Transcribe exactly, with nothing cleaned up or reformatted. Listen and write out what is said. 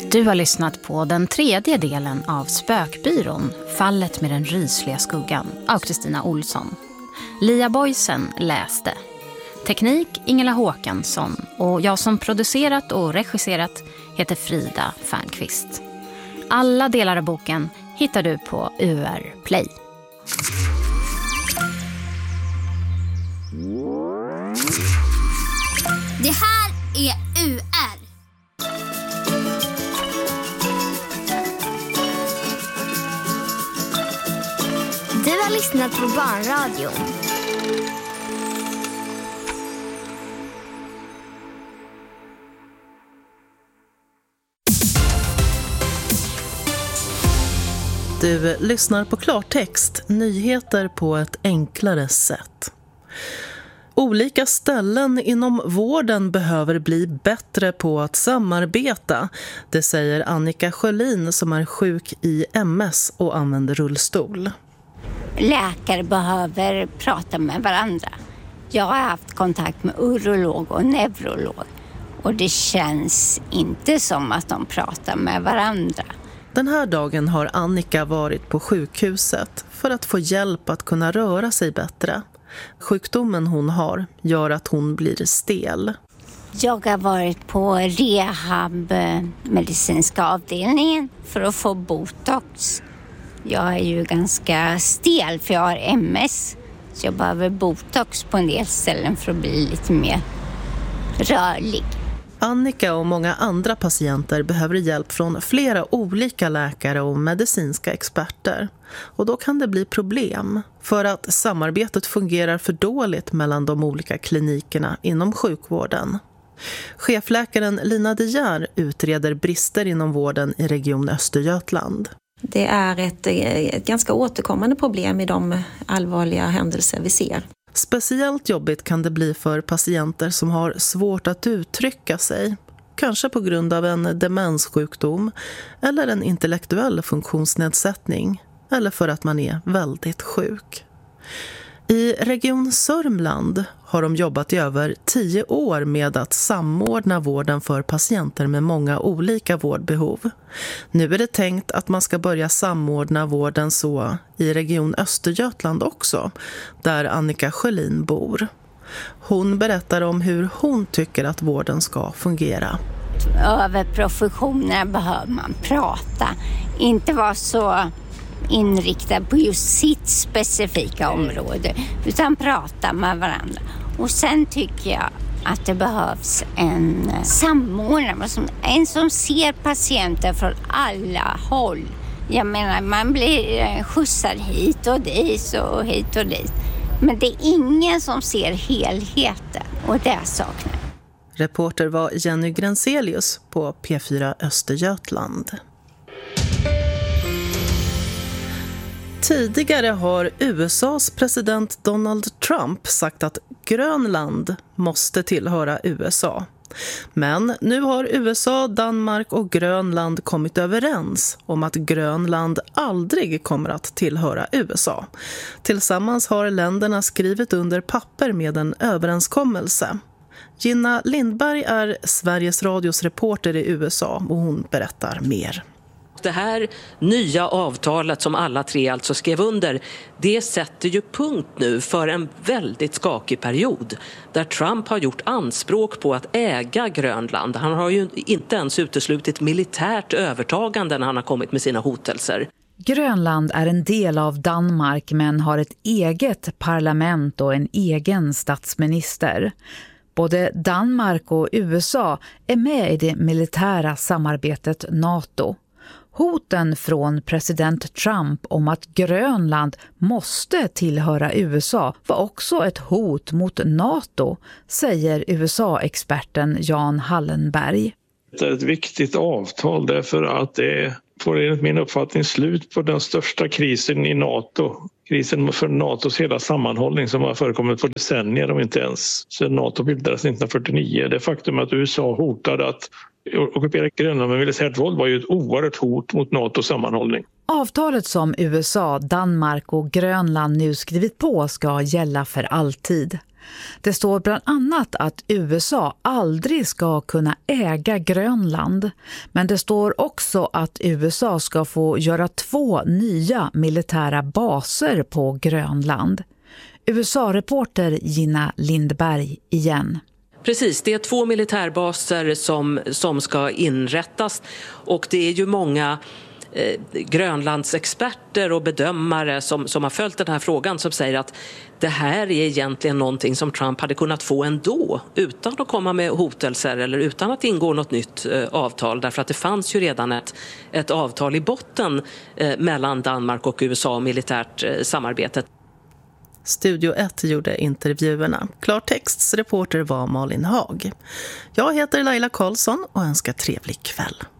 Du har lyssnat på den tredje delen av Spökbyrån, Fallet med den rysliga skuggan, av Kristina Olsson. Lia Boysen läste. Teknik Ingela Håkansson och jag som producerat och regisserat heter Frida Fernqvist. Alla delar av boken hittar du på U R Play. Det här är U R. Du har lyssnat på Barnradion. Du lyssnar på klartext, nyheter på ett enklare sätt. Olika ställen inom vården behöver bli bättre på att samarbeta. Det säger Annika Sjölin som är sjuk i M S och använder rullstol. Läkare behöver prata med varandra. Jag har haft kontakt med urolog och neurolog och det känns inte som att de pratar med varandra. Den här dagen har Annika varit på sjukhuset för att få hjälp att kunna röra sig bättre. Sjukdomen hon har gör att hon blir stel. Jag har varit på rehab medicinska avdelningen för att få botox. Jag är ju ganska stel för jag har M S. Så jag behöver botox på en del ställen för att bli lite mer rörlig. Annika och många andra patienter behöver hjälp från flera olika läkare och medicinska experter. Och då kan det bli problem för att samarbetet fungerar för dåligt mellan de olika klinikerna inom sjukvården. Chefläkaren Lina De Geer utreder brister inom vården i Region Östergötland. Det är ett, ett ganska återkommande problem i de allvarliga händelser vi ser. Speciellt jobbigt kan det bli för patienter som har svårt att uttrycka sig. Kanske på grund av en demenssjukdom eller en intellektuell funktionsnedsättning. Eller för att man är väldigt sjuk. I Region Sörmland har de jobbat i över tio år med att samordna vården för patienter med många olika vårdbehov. Nu är det tänkt att man ska börja samordna vården så i Region Östergötland också, där Annika Sjölin bor. Hon berättar om hur hon tycker att vården ska fungera. Över professionerna behöver man prata, inte vara så inriktad på just sitt specifika område utan prata med varandra. Och sen tycker jag att det behövs en samordnare, en som ser patienter från alla håll. Jag menar, man blir skjutsad hit och dit och hit och dit. Men det är ingen som ser helheten och det saknar. Reporter var Jenny Grenselius på P fyra Östergötland. Tidigare har U S A:s president Donald Trump sagt att Grönland måste tillhöra U S A. Men nu har U S A, Danmark och Grönland kommit överens om att Grönland aldrig kommer att tillhöra U S A. Tillsammans har länderna skrivit under papper med en överenskommelse. Gina Lindberg är Sveriges Radios reporter i U S A och hon berättar mer. Det här nya avtalet som alla tre alltså skrev under, det sätter ju punkt nu för en väldigt skakig period där Trump har gjort anspråk på att äga Grönland. Han har ju inte ens uteslutit militärt övertagande när han har kommit med sina hotelser. Grönland är en del av Danmark men har ett eget parlament och en egen statsminister. Både Danmark och U S A är med i det militära samarbetet NATO. Hoten från president Trump om att Grönland måste tillhöra U S A var också ett hot mot NATO, säger U S A-experten Jan Hallenberg. Det är ett viktigt avtal därför att det får enligt min uppfattning slut på den största krisen i NATO. Krisen för NATOs hela sammanhållning som har förekommit på decennier om inte ens sedan NATO bildades nittonhundrafyrtionio. Det faktum att U S A hotade att ockupera Grönland med militärt våld var ju ett oerhört hot mot NATOs sammanhållning. Avtalet som U S A, Danmark och Grönland nu skrivit på ska gälla för alltid. Det står bland annat att U S A aldrig ska kunna äga Grönland. Men det står också att U S A ska få göra två nya militära baser på Grönland. U S A-reporter Gina Lindberg igen. Precis, det är två militärbaser som, som ska inrättas och det är ju många eh, Grönlands experter och bedömare som, som har följt den här frågan som säger att det här är egentligen någonting som Trump hade kunnat få ändå utan att komma med hotelser eller utan att ingå något nytt eh, avtal, därför att det fanns ju redan ett, ett avtal i botten eh, mellan Danmark och U S A om militärt eh, samarbete. Studio ett gjorde intervjuerna. Klartexts reporter var Malin Hag. Jag heter Laila Karlsson och önskar trevlig kväll.